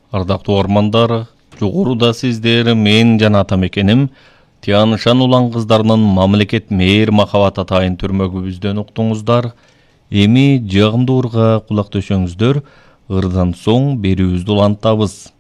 Ардактуу угармандар, жогоруда сиздер мен жана Атамекеним Тянышан улан кыздарынын мамлекет мээр махабат атайын түрмөгүбүздөн уктуңуздар. Эми жагымдуу урга кулак төшөңүздөр. Ырдан соң берүүбүздү улантабыз.